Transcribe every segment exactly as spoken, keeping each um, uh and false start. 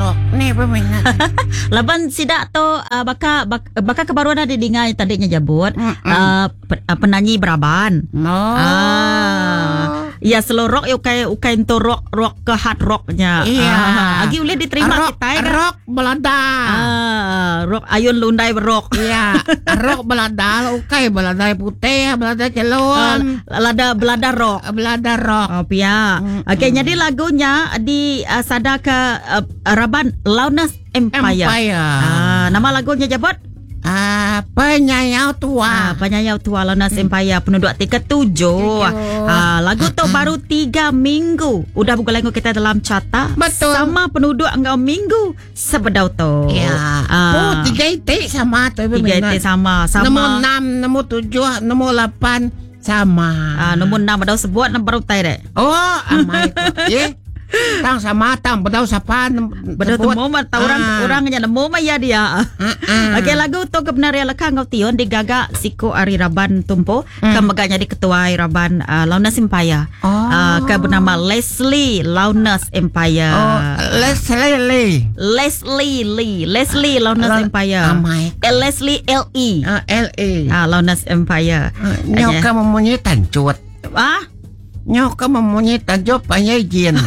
rock ni peminat. Laban sidak tu uh, baka bak, baka kebaruan ada dengar yang tadinya jabut uh, pe, uh, penyanyi Braban. Oh. Ah. Ya slow rock yo kai ukai to rock rock ke hard rocknya. Iya. Ah, agi boleh diterima rock, kita kan? Rock Belanda. Ah, rock ayun lundai rock. Iya, rock Belanda, ukai Belanda putih, Belanda celon. Uh, lada Belanda rock. Belanda rock. Oh pia. Mm-hmm. Okey, jadi lagunya di uh, sada ke uh, Raban Launas Empire. Empire. Ah, nama lagunya jabut? Ah, penyayau tua. Ah, penyayau tua Launas hmm. Empire penduduk tiga tujuh. Ah, lagu tu uh-uh. baru tiga minggu. Udah bukan lagu kita dalam carta. Betul. Sama penduduk engkau minggu sebedau tu. Ya. Ah. Oh, tiga itik sama tu. Tiga itik sama. Sama. Nombor enam, nombor tujuh, nombor lapan sama. Ah, nombor enam bedau sebut nombor utai dek. Oh, amai tu. Yeah. Tang sama tang bedau sapa bedau temu mata orang ah. orangnya nemu mah ya dia. Uh-uh. Okey, lagu tu kebenaran lekang kau tion digagak Siko Ari Raban Tumpo hmm. ke meganya di ketua Raban uh, Launas Empire. Oh. Uh, ke bernama Leslie Launas Empire. Oh, Leslie Lee. Leslie Lee. Leslie Launas La- Empire. Amai. Eh, Leslie L E. Uh, L E. Ah, Launas Empire. Uh, Nyok ka mempunyai tancut. Ah? Nyok ka mempunyai tancut panyai jin.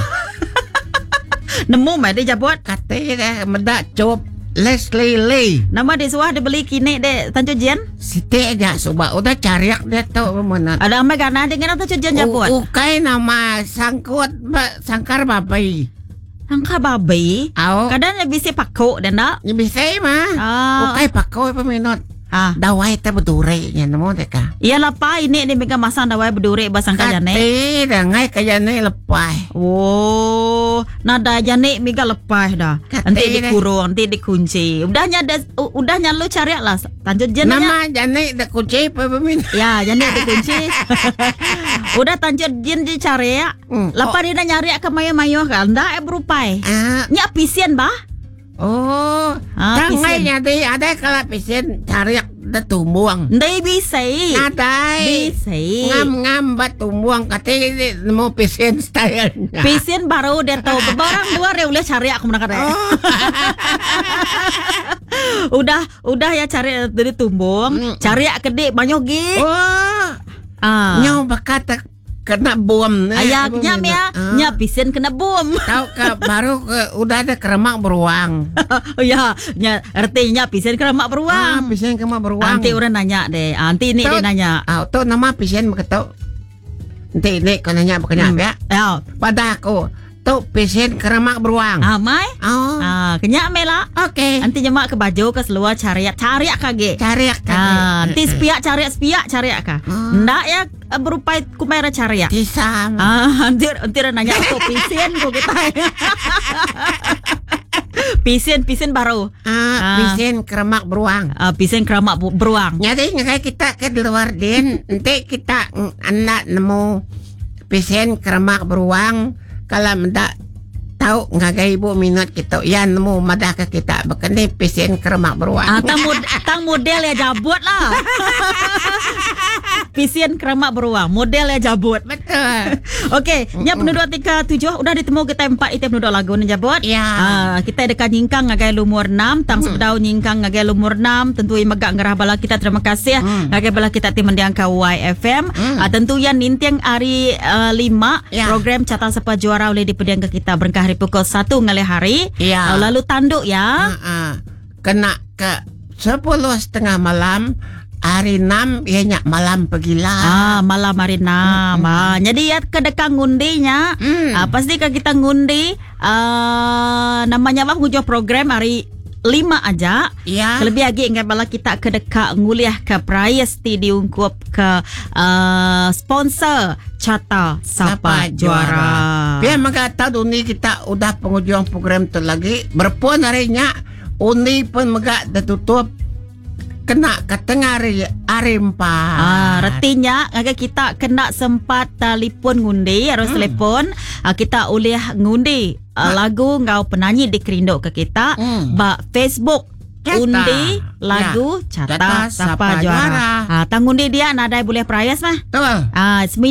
Nemu mah dia jabut kata dia medak cop Leslie Lee. Nama dia suah dia beli kini dek Tanjung Jian. Siti aja subak udah cariak dia tahu mana. Ada amai kana dengan Tanjung Jian jabut. Ukai nama sangkut sangkar babai. Sangkar babai. Oh. Kadang dia bisa pakok dan nak. Dia bisa mah. Oh. Ukai pakok peminat. Ah, dawai teh bedure nya nemu teh ka. Iya lepai ini ni mega masang dawai bedure basang ka jane. Kate dah ngai ka jane lepai. Oh, nada jane mega lepai dah. Nanti dikurung, nanti dikunci. Udahnya ada udahnya lu cari lah Tanjung Jian. Nama jane dah kunci pe pemin. Ya, jane dikunci. Udah Tanjung Jian dicari ya. Hmm. Lepas oh. dia nyari ke mayo-mayo kan ndak e berupai. Ah. Nya pisian bah. Oh, ah, tangai nyati ada kalau pisen cari dah tumbuang. Ndai bisa. Ada. Bisa. Ngam-ngam bat tumbuang katanya mau pisen style. Pisen baru dia tahu. Barang luar dia boleh cari aku nak kata. Oh. udah, udah ya cari dari tumbung, hmm. cari kedek banyak gi. Oh. Ah. Nyau bakat kena bom ayaknya ya uh. nya pisen kena bom tahu ke baru ke, udah ada keremak beruang. Oh ya nya artinya pisen keremak beruang. Ah, pisen keremak beruang. Nanti orang nanya deh nanti ini dia nanya ah tu nama pisen begitu nanti ini kau nanya bukannya hmm. ya oh. pada aku tu pisen keremak beruang amai oh ah kenyak mela oke okay. nanti nyemak ke baju ke seluar cariak cariak kage cariak kage ah nanti spiak cariak spiak cariak ka hmm. ndak ya berupa kumera cariak tisam ah nanti nanti nanya aku pisen kok kita pisen pisen baru ah, ah pisen keremak beruang ah pisen keremak bu- beruang jadi kayak kita ke luar din nanti kita anak nemu pisen keremak beruang kalau mendak tahu ngagai ibu minat kita ya nemu madah ke kita bekene pesen keremak beruang. Ah tang, mod- tang model ya jabut lah. Pesen keremak beruang model ya jabut. Betul. Okey, nya penduduk tiga tujuh udah ditemu kita empat itu penduduk lagu ni jabut. Ya. Ah kita dekat nyingkang ngagai lumur enam tang hmm. sebedau nyingkang ngagai lumur enam tentu megak ngerah bala kita terima kasih hmm. ngagai bala kita tim mendiang ka Y F M. Hmm. Ah tentu yang nintiang hari uh, lima ya. Program Carta Sapa Juara oleh dipediang ke kita berkah pukul satu ngalih hari ya. Lalu tanduk ya uh-uh. Kena ke sepuluh setengah malam hari enam ianya malam pergilah ah malam hari enam mm-hmm. ah, jadi ya kedekang ngundinya mm. ah, pasti kan kita ngundi uh, namanya apa ngujo program hari lima aja ya. Lebih lagi ingat bala kita kedekak nguliah ke prize ti diungkup ke uh, sponsor Carta Sapa Juara. Biar maka tahu ni kita udah penghujung program tu lagi berpun harinya uni pun mega dah tutup kena ke tengah hari hari empat. Ah, retinya agak kita kena sempat telefon ngundi harus hmm. telefon ah, kita boleh ngundi ah, lagu ngau penyanyi dikerinduk ke kita hmm. ba Facebook Cata. Undi lagu ya. Carta Sapa Juara. Ah, tang undi dia nadai boleh prize mah. Betul. Ah, semina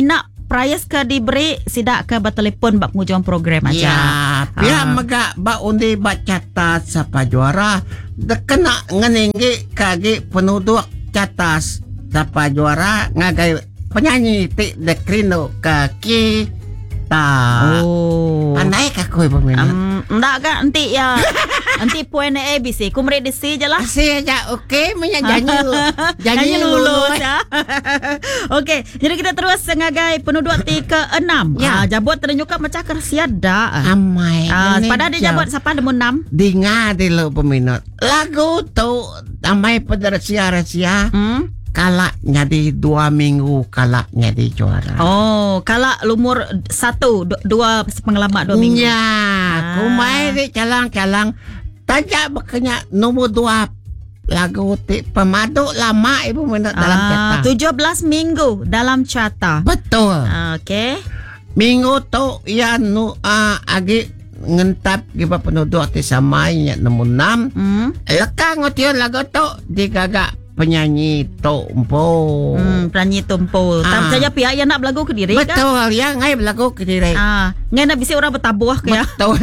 price ke diberi sidak ke bertelepon bak penghujung program aja. Ya, pihak Ah. maga ba undi ba catat siapa juara. Dekena ngeninggi kagi penduduk catas siapa juara ngagai penyanyi ti Dekrino kaki ta. Oh. Pandai ka koy peminat. Um, ndak kan nanti ya nanti poin A B C kumre di si je lah. Asyik aja okey punya janji lu. Janji Janji lulus lulus. ya. Okey, jadi kita terus ngagai penduduk ti ke enam. Ya. Ah, jabut ternyuka macam kersia dah. Amai. Ah, ini pada dia jauh. jabut siapa demu enam? Dengar dulu peminat. Lagu tu amai pada rahasia-rahasia. Hmm. Kalaknya di dua minggu kalaknya di juara. Oh, kalau lumur satu, du- dua pengalaman dua minggu. Ya, Ah. kumai di calang-calang. Tajak berkenya nombor dua lagu ti pemadu lama ibu minat dalam Ah, kata. tujuh belas minggu dalam carta. Betul. Ah, Okey. Minggu tu ya nu uh, agi ngentap giba penduduk ti samainya nombor enam. Hmm. Lekang ngotian lagu tu digagak penyanyi Tompo. Hmm, penyanyi tumpul. Ah. Tapi saja pihak yang nak berlagu ke diri kan? Betul ya, ngai berlagu ke diri. Ah, ngai nak bisi orang bertabuh ke ya. Betul.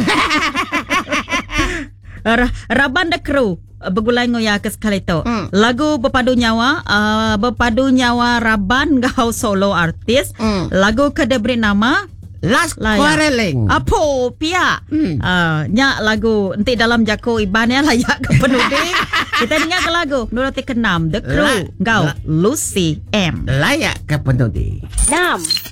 Ra- Raban the Crew uh, bergulai ngoya ke sekali tu. Hmm. Lagu berpadu nyawa, uh, berpadu nyawa Raban gau solo artis. Hmm. Lagu ke diberi nama Last Layak. quarreling. Apo pia. Hmm. Uh, nyak lagu nanti dalam jako ibannya layak ke penuding. Kita dengar ke lagu menurut ke enam The Crew La- gau la- Lucy M. Layak ke penduduk. enam